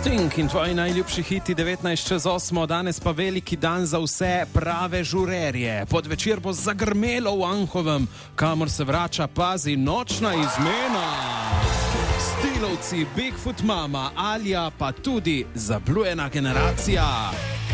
Sting in tvoji najljubši hiti 19:08, danes pa veliki dan za vse prave žurerje. Podvečer bo zagrmelo v Anhovem, kamor se vrača, pazi, nočna izmena. Stilovci, Bigfoot Mama, Alja, pa tudi zablujena generacija.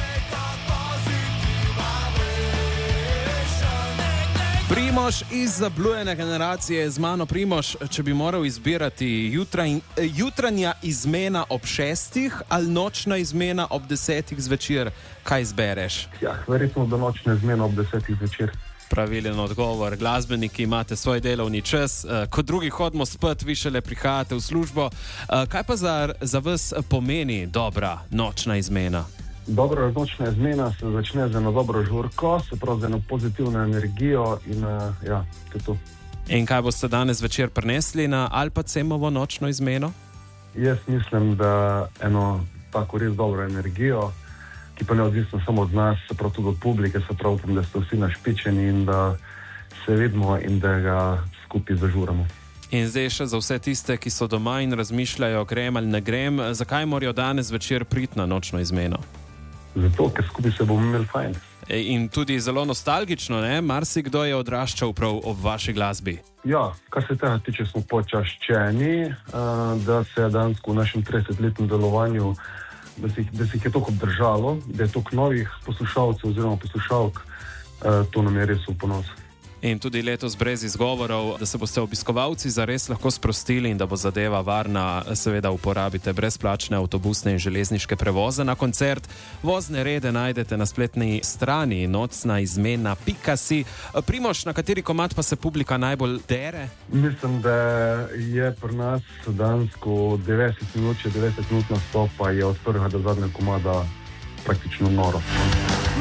Primož iz zablujene generacije je z mano. Primož, če bi moral izbirati jutranja izmena ob 6 ali nočna izmena ob 10 zvečer, kaj izbereš? Ja, verjetno do nočne izmene ob 10 zvečer. Pravilen odgovor. Glasbeniki imate svoj delovni čas, kot drugi hodimo spet, vi šele prihajate v službo. Kaj pa za vas pomeni dobra nočna izmena? Dobra nočna izmena se začne z eno dobro žurko, se pravi z eno pozitivno energijo in ja, to je to. In kaj boste danes večer prinesli na Alpa Cemovo nočno izmeno? Jaz mislim, da eno tako res dobro energijo, ki pa ne odvisno samo od nas, se pravi tudi od publike, se pravi, da ste vsi našpičeni in da se vidimo in da ga skupaj zažuramo. In zdaj še za vse tiste, ki so doma in razmišljajo, grem ali ne grem, zakaj morajo danes večer priti na nočno izmeno? Zato, ker skupaj se bomo imeli fajn. In tudi zelo nostalgično, ne? Marsikdo je odraščal prav ob vaši glasbi. Ja, kar se tega tiče, smo počaščeni, da se je danes v našem 30-letnem delovanju, da se jih je toliko obdržalo, da je toliko novih poslušalcev oziroma poslušalk, to nam je res v ponos. In tudi letos brez izgovorov, da se boste obiskovalci zares lahko sprostili in da bo zadeva varna, seveda uporabite brezplačne avtobusne in železniške prevoze na koncert. Vozne rede najdete na spletni strani nocnaizmena.si. Primož, na kateri komad pa se publika najbolj dere? Mislim, da je pri nas dansko 90 minut nastopa je od prvega do zadnjega komada praktično noro.